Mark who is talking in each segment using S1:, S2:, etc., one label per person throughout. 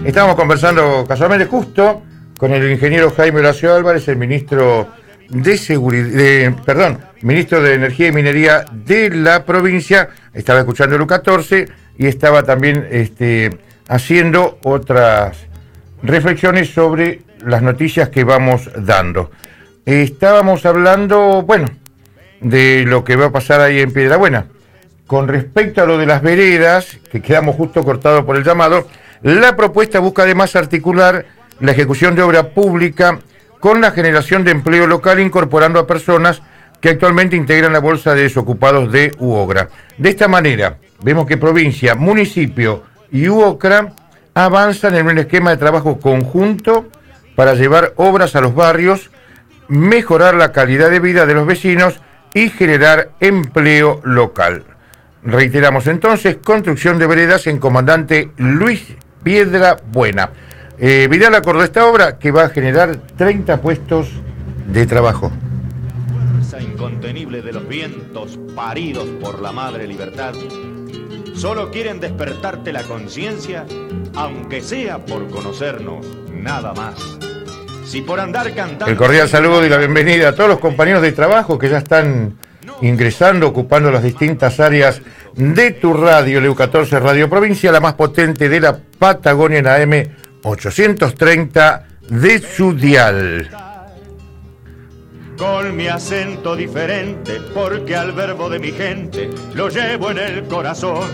S1: Estábamos conversando casualmente justo con el ingeniero Jaime Horacio Álvarez, el ministro de ministro de Energía y Minería de la provincia. Estaba escuchando el U14 y estaba también haciendo otras reflexiones sobre las noticias que vamos dando. Estábamos hablando, bueno, de lo que va a pasar ahí en Piedrabuena. Con respecto a lo de las veredas, que quedamos justo cortados por el llamado, la propuesta busca además articular la ejecución de obra pública con la generación de empleo local, incorporando a personas que actualmente integran la bolsa de desocupados de UOCRA. De esta manera, vemos que provincia, municipio y UOCRA avanzan en un esquema de trabajo conjunto para llevar obras a los barrios, mejorar la calidad de vida de los vecinos y generar empleo local. Reiteramos entonces, construcción de veredas en Comandante Luis Piedrabuena. Vidal acordó esta obra que va a generar 30 puestos de trabajo.
S2: Fuerza incontenible de los vientos paridos por la madre libertad. Solo quieren despertarte la conciencia, aunque sea por conocernos, nada más. Si por andar cantando...
S1: El cordial saludo y la bienvenida a todos los compañeros de trabajo que ya están ingresando, ocupando las distintas áreas de tu radio, el EU14 Radio Provincia, la más potente de la Patagonia en AM 830 de su dial.
S2: Con mi acento diferente, porque al verbo de mi gente lo llevo en el corazón.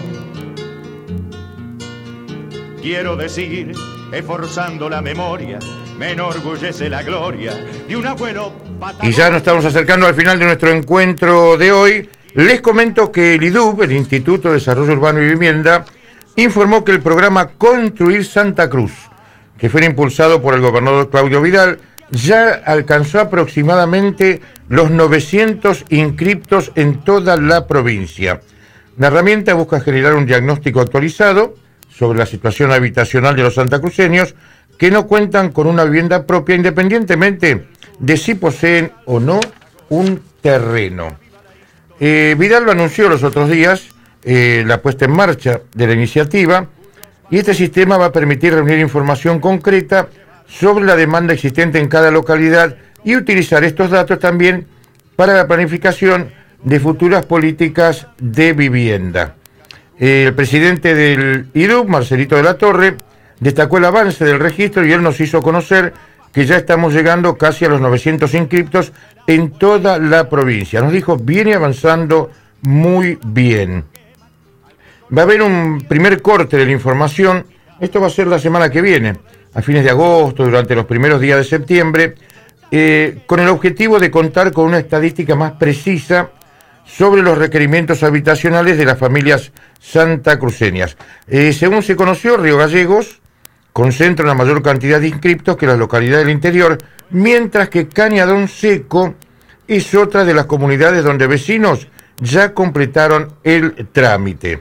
S2: Quiero decir, esforzando la memoria, me enorgullece la gloria de un abuelo patagón.
S1: Y ya nos estamos acercando al final de nuestro encuentro de hoy. Les comento que el IDUB, el Instituto de Desarrollo Urbano y Vivienda, informó que el programa Construir Santa Cruz, que fue impulsado por el gobernador Claudio Vidal, ya alcanzó aproximadamente los 900 inscriptos en toda la provincia. La herramienta busca generar un diagnóstico actualizado sobre la situación habitacional de los santacruceños que no cuentan con una vivienda propia, independientemente de si poseen o no un terreno. Vidal lo anunció los otros días, la puesta en marcha de la iniciativa, y este sistema va a permitir reunir información concreta sobre la demanda existente en cada localidad y utilizar estos datos también para la planificación de futuras políticas de vivienda. El presidente del IDUB, Marcelito de la Torre, destacó el avance del registro y él nos hizo conocer que ya estamos llegando casi a los 900 inscriptos en toda la provincia. Nos dijo, viene avanzando muy bien. Va a haber un primer corte de la información, esto va a ser la semana que viene, a fines de agosto, durante los primeros días de septiembre, con el objetivo de contar con una estadística más precisa sobre los requerimientos habitacionales de las familias santacruceñas. Según se conoció, Río Gallegos concentra una mayor cantidad de inscriptos que las localidades del interior, mientras que Cañadón Seco es otra de las comunidades donde vecinos ya completaron el trámite.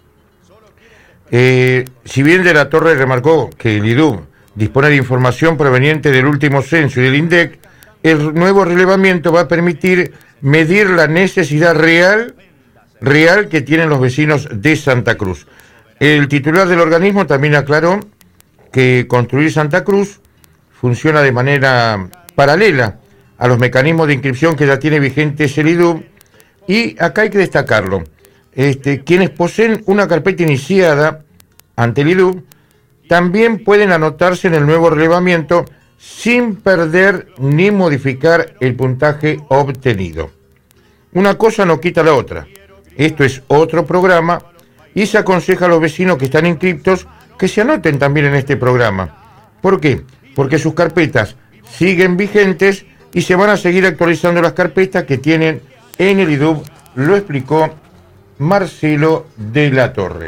S1: Si bien de la Torre remarcó que el IDUB dispone de información proveniente del último censo y del INDEC, el nuevo relevamiento va a permitir medir la necesidad real que tienen los vecinos de Santa Cruz. El titular del organismo también aclaró que Construir Santa Cruz funciona de manera paralela a los mecanismos de inscripción que ya tiene vigentes el IDUB, y acá hay que destacarlo. Quienes poseen una carpeta iniciada ante el IDUB también pueden anotarse en el nuevo relevamiento sin perder ni modificar el puntaje obtenido. Una cosa no quita la otra. Esto es otro programa y se aconseja a los vecinos que están inscriptos que se anoten también en este programa. ¿Por qué? Porque sus carpetas siguen vigentes y se van a seguir actualizando las carpetas que tienen en el IDUB, lo explicó Marcelo de la Torre.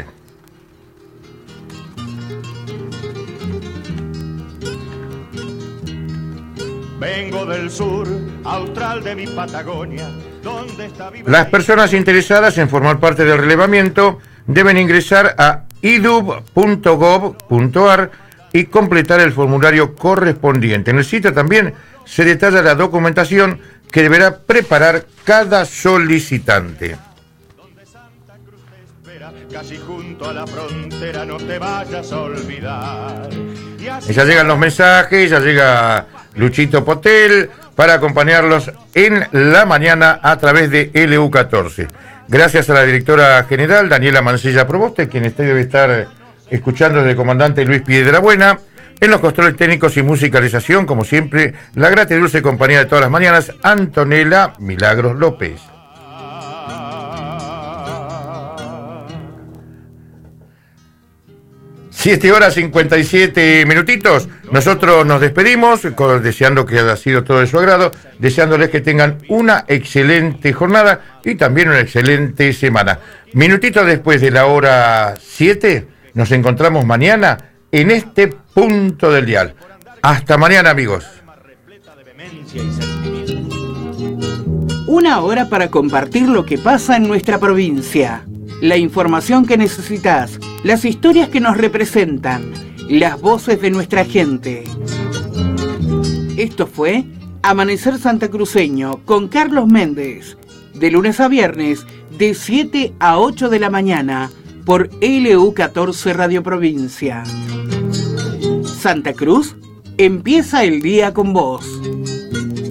S2: Vengo del sur, austral de mi Patagonia, donde está viva...
S1: Las personas interesadas en formar parte del relevamiento deben ingresar a idub.gov.ar y completar el formulario correspondiente. En el sitio también se detalla la documentación que deberá preparar cada solicitante.
S2: casi junto a la frontera, no te vayas a olvidar.
S1: Ya llegan los mensajes, ya llega Luchito Potel para acompañarlos en la mañana a través de LU14. Gracias a la directora general Daniela Mancilla Proboste, quien debe estar escuchando desde el comandante Luis Piedrabuena. En los controles técnicos y musicalización, como siempre, la grata y dulce compañía de todas las mañanas, Antonella Milagros López. 7:57. Nosotros nos despedimos, deseando que haya sido todo de su agrado, deseándoles que tengan una excelente jornada y también una excelente semana. Minutitos después de la hora 7, nos encontramos mañana en este punto del dial. Hasta mañana, amigos.
S3: Una hora para compartir lo que pasa en nuestra provincia. La información que necesitas, las historias que nos representan, las voces de nuestra gente. Esto fue Amanecer Santacruceño con Carlos Méndez, de lunes a viernes, de 7 a 8 de la mañana, por LU14 Radio Provincia. Santa Cruz empieza el día con vos.